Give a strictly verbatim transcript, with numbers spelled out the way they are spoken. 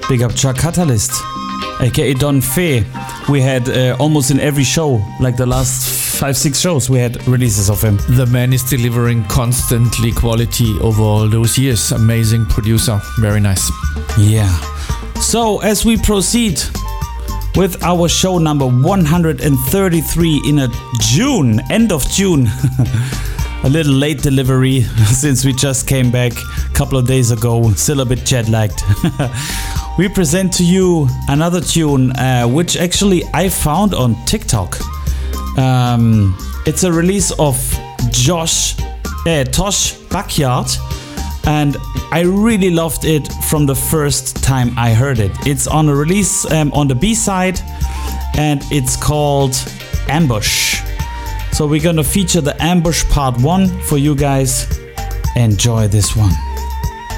Big up Chuck Catalyst, aka Don Fe. We had uh, almost in every show, like the last five, six shows, we had releases of him. The man is delivering constantly quality over all those years. Amazing producer. Very nice. Yeah. So as we proceed with our show number one hundred thirty-three in a June, end of June. A little late delivery since we just came back a couple of days ago, still a bit jet lagged. We present to you another tune uh, which actually I found on TikTok. Um, it's a release of Josh, uh, Tosh Backyard, and I really loved it from the first time I heard it. It's on a release um, on the B-side, and it's called Ambush. So we're gonna feature the Ambush part one for you guys. Enjoy this one.